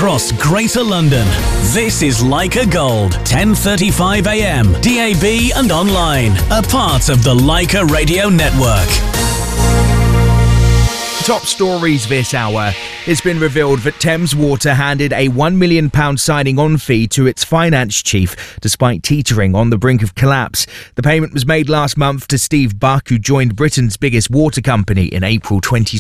across Greater London. This is Leica Gold, 10:35 a.m, DAB and online. A part of the Leica Radio Network. Top stories this hour. It's been revealed that Thames Water handed a £1 million signing on fee to its finance chief, despite teetering on the brink of collapse. The payment was made last month to Steve Buck, who joined Britain's biggest water company in April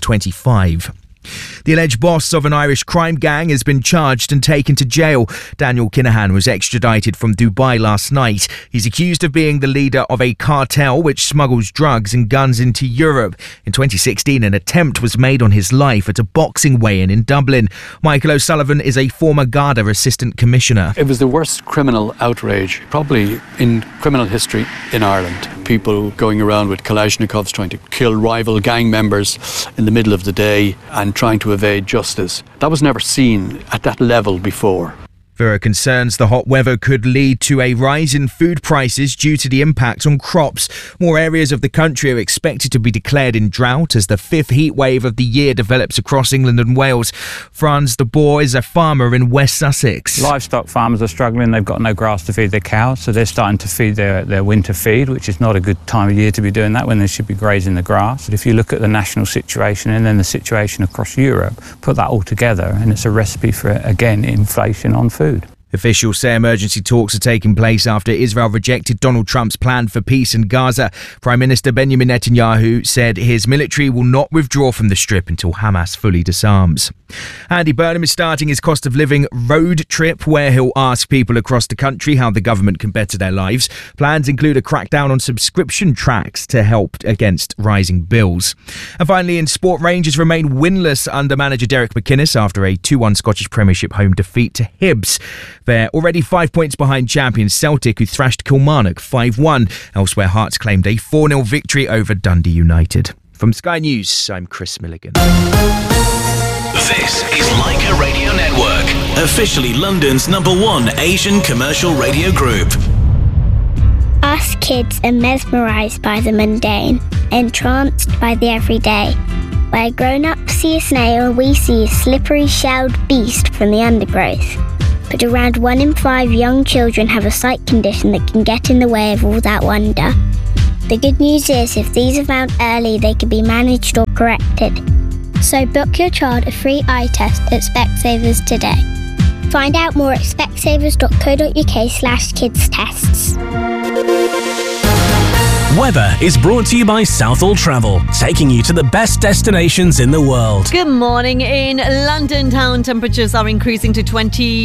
2025. The alleged boss of an Irish crime gang has been charged and taken to jail. Daniel Kinahan was extradited from Dubai last night. He's accused of being the leader of a cartel which smuggles drugs and guns into Europe. In 2016, an attempt was made on his life at a boxing weigh-in in Dublin. Michael O'Sullivan is a former Garda Assistant Commissioner. It was the worst criminal outrage, probably in criminal history in Ireland. People going around with Kalashnikovs trying to kill rival gang members in the middle of the day and trying to evade justice. That was never seen at that level before. There are concerns the hot weather could lead to a rise in food prices due to the impact on crops. More areas of the country are expected to be declared in drought as the fifth heat wave of the year develops across England and Wales. Franz de Boer is a farmer in West Sussex. Livestock farmers are struggling. They've got no grass to feed their cows, so they're starting to feed their winter feed, which is not a good time of year to be doing that when they should be grazing the grass. But if you look at the national situation and then the situation across Europe, put that all together and it's a recipe for, again, inflation on food. Officials say emergency talks are taking place after Israel rejected Donald Trump's plan for peace in Gaza. Prime Minister Benjamin Netanyahu said his military will not withdraw from the Strip until Hamas fully disarms. Andy Burnham is starting his cost of living road trip where he'll ask people across the country how the government can better their lives. Plans include a crackdown on subscription tracks to help against rising bills. And finally, in sport, Rangers remain winless under manager Derek McInnes after a 2-1 Scottish Premiership home defeat to Hibs. They're already 5 points behind champions Celtic, who thrashed Kilmarnock 5-1. Elsewhere, Hearts claimed a 4-0 victory over Dundee United. From Sky News, I'm Chris Milligan. This is Leica Radio Network, officially London's #1 Asian commercial radio group. Us kids are mesmerised by the mundane, entranced by the everyday. Where grown-ups see a snail, we see a slippery shelled beast from the undergrowth. But around 1 in 5 young children have a sight condition that can get in the way of all that wonder. The good news is, if these are found early, they can be managed or corrected. So book your child a free eye test at Specsavers today. Find out more at specsavers.co.uk/kids tests. Weather is brought to you by Southall Travel, taking you to the best destinations in the world. Good morning. In London town, temperatures are increasing to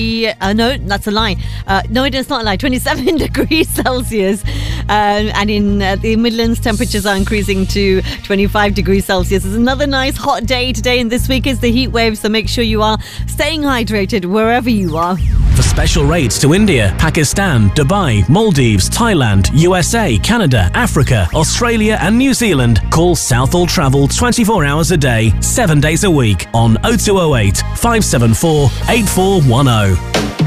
27 degrees Celsius. And in the Midlands, temperatures are increasing to 25 degrees Celsius. It's another nice hot day today, and this week is the heat wave, so make sure you are staying hydrated wherever you are. For special rates to India, Pakistan, Dubai, Maldives, Thailand, USA, Canada, Africa, Australia and New Zealand, call Southall Travel 24 hours a day, 7 days a week on 0208 574 8410.